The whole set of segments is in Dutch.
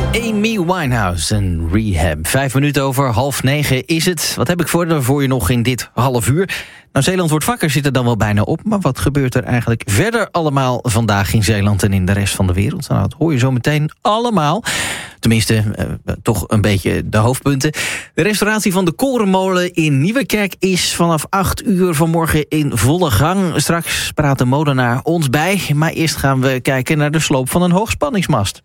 Amy Winehouse en Rehab. 5 minuten over 8:30 is het. Wat heb ik voor je nog in dit half uur? Nou, Zeeland wordt wakker, zit er dan wel bijna op. Maar wat gebeurt er eigenlijk verder allemaal vandaag in Zeeland en in de rest van de wereld? Nou, dat hoor je zo meteen allemaal. Tenminste, toch een beetje de hoofdpunten. De restauratie van de Korenmolen in Nieuwerkerk is vanaf 8 uur vanmorgen in volle gang. Straks praat de molenaar ons bij. Maar eerst gaan we kijken naar de sloop van een hoogspanningsmast.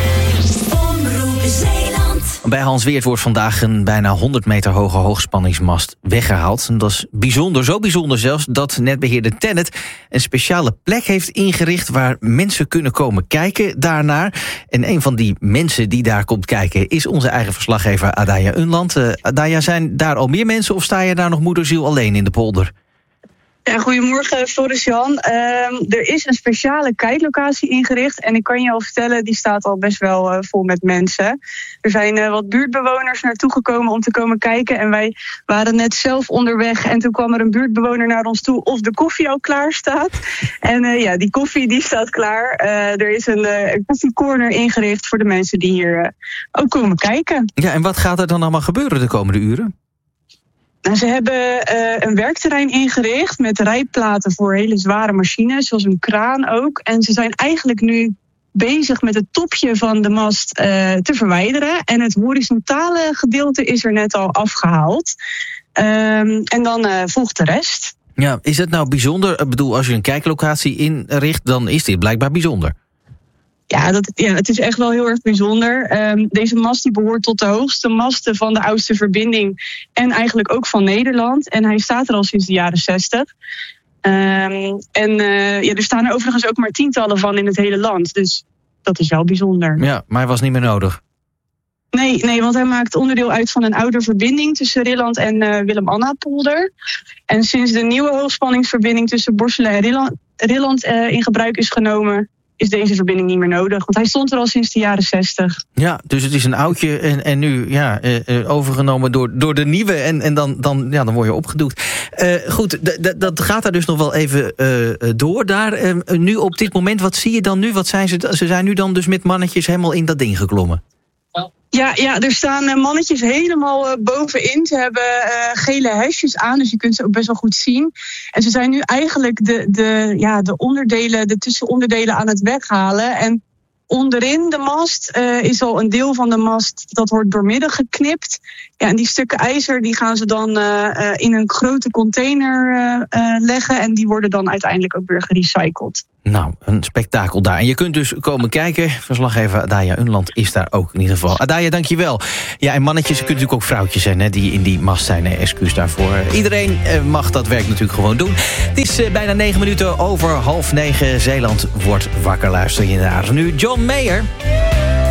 Bij Hans Weert wordt vandaag een bijna 100 meter hoge hoogspanningsmast weggehaald. En dat is bijzonder, zo bijzonder zelfs, dat netbeheerder TenneT een speciale plek heeft ingericht waar mensen kunnen komen kijken daarnaar. En een van die mensen die daar komt kijken is onze eigen verslaggever Adaja Unland. Adaja, zijn daar al meer mensen of sta je daar nog moederziel alleen in de polder? Ja, goedemorgen, Floris-Jan. Er is een speciale kijklocatie ingericht. En ik kan je al vertellen, die staat al best wel vol met mensen. Er zijn wat buurtbewoners naartoe gekomen om te komen kijken. En wij waren net zelf onderweg. En toen kwam er een buurtbewoner naar ons toe of de koffie al klaar staat. En die koffie die staat klaar. Er is een koffiecorner ingericht voor de mensen die hier ook komen kijken. Ja, en wat gaat er dan allemaal gebeuren de komende uren? Nou, ze hebben een werkterrein ingericht met rijplaten voor hele zware machines, zoals een kraan ook. En ze zijn eigenlijk nu bezig met het topje van de mast te verwijderen. En het horizontale gedeelte is er net al afgehaald. En dan volgt de rest. Ja, is het nou bijzonder? Ik bedoel, als je een kijklocatie inricht, dan is dit blijkbaar bijzonder. Ja, het is echt wel heel erg bijzonder. Deze mast die behoort tot de hoogste masten van de oudste verbinding. En eigenlijk ook van Nederland. En hij staat er al sinds de jaren 60. Er staan er overigens ook maar tientallen van in het hele land. Dus dat is wel bijzonder. Ja, maar hij was niet meer nodig. Nee, want hij maakt onderdeel uit van een oude verbinding tussen Rilland en Willem-Anna-polder. En sinds de nieuwe hoogspanningsverbinding tussen Borselen en Rilland in gebruik is genomen, is deze verbinding niet meer nodig. Want hij stond er al sinds de jaren 60. Ja, dus het is een oudje en nu overgenomen door de nieuwe. En dan word je opgedoekt. Goed, dat gaat daar dus nog wel even door. Daar, nu op dit moment, wat zie je dan nu? Wat zijn ze zijn nu dan dus met mannetjes helemaal in dat ding geklommen. Ja, er staan mannetjes helemaal bovenin. Ze hebben gele hesjes aan, dus je kunt ze ook best wel goed zien. En ze zijn nu eigenlijk de onderdelen, de tussenonderdelen aan het weghalen. En onderin de mast is al een deel van de mast, dat wordt doormidden geknipt. Ja, en die stukken ijzer die gaan ze dan in een grote container leggen. En die worden dan uiteindelijk ook weer gerecycled. Nou, een spektakel daar. En je kunt dus komen kijken. Verslaggever Adaja Unland is daar ook in ieder geval. Adaja, dankjewel. Ja, en mannetjes, er kunnen natuurlijk ook vrouwtjes zijn, hè, die in die mast zijn. Excuus daarvoor. Iedereen mag dat werk natuurlijk gewoon doen. Het is bijna 9 minuten over 8:30. Zeeland wordt wakker. Luister je naar nu John Mayer.